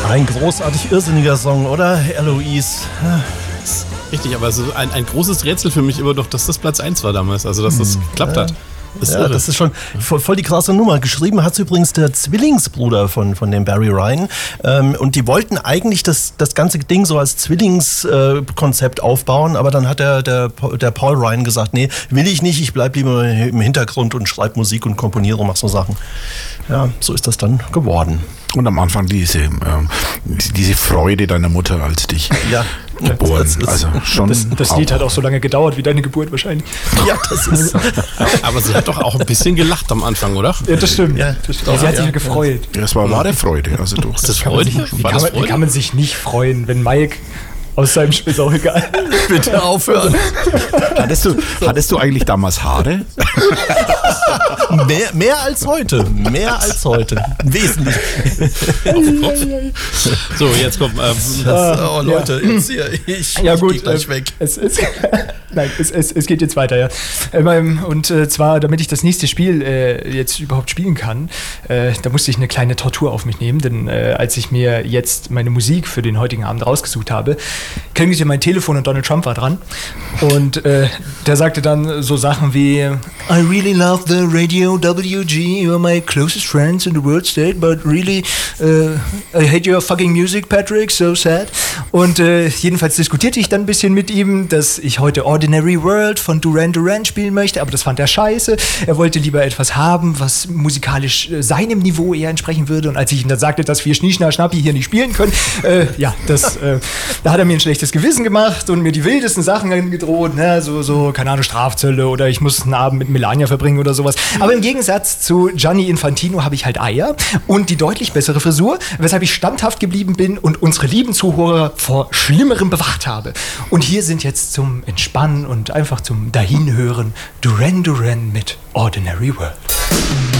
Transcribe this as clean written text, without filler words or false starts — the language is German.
Ein großartig irrsinniger Song, oder, Eloise? Richtig, aber so ein großes Rätsel für mich immer noch, dass das Platz 1 war damals, also dass das geklappt hat. Das ist schon voll die krasse Nummer. Geschrieben hat es übrigens der Zwillingsbruder von dem Barry Ryan. Und die wollten eigentlich das ganze Ding so als Zwillingskonzept aufbauen, aber dann hat der Paul Ryan gesagt, nee, will ich nicht, ich bleib lieber im Hintergrund und schreibe Musik und komponiere, mach so Sachen. Ja, so ist das dann geworden. Und am Anfang diese Freude deiner Mutter als dich geboren. Also schon das Lied hat auch so lange gedauert wie deine Geburt wahrscheinlich. Ja, das ist. Aber sie hat doch auch ein bisschen gelacht am Anfang, oder? Ja, das stimmt. Ja, sie hat sich ja gefreut. Ja, es war wahre Freude. Also doch. Ist das Freude? Wie kann man sich nicht freuen, wenn Mike aus seinem ist auch egal. Bitte aufhören. Hattest du eigentlich damals Haare? Mehr als heute. Mehr als heute. Wesentlich. So, jetzt kommt. Leute, jetzt hier. Ich gehe gleich weg. Es geht jetzt weiter, ja. Und zwar, damit ich das nächste Spiel jetzt überhaupt spielen kann, da musste ich eine kleine Tortur auf mich nehmen, denn als ich mir jetzt meine Musik für den heutigen Abend rausgesucht habe, klingelte mein Telefon und Donald Trump war dran. Und der sagte dann so Sachen wie I really love the radio WG, you're my closest friends in the world state, but really I hate your fucking music, Patrick, so sad. Und jedenfalls diskutierte ich dann ein bisschen mit ihm, dass ich heute Ordinary World von Duran Duran spielen möchte, aber das fand er scheiße. Er wollte lieber etwas haben, was musikalisch seinem Niveau eher entsprechen würde. Und als ich ihm dann sagte, dass wir Schnieschner-Schnappi hier nicht spielen können, da hat er mir ein schlechtes Gewissen gemacht und mir die wildesten Sachen gedroht, ne? so keine Ahnung, Strafzölle oder ich muss einen Abend mit Melania verbringen oder sowas. Aber im Gegensatz zu Gianni Infantino habe ich halt Eier und die deutlich bessere Frisur, weshalb ich standhaft geblieben bin und unsere lieben Zuhörer vor Schlimmerem bewacht habe. Und hier sind jetzt zum Entspannen und einfach zum Dahinhören Duran Duran mit Ordinary World.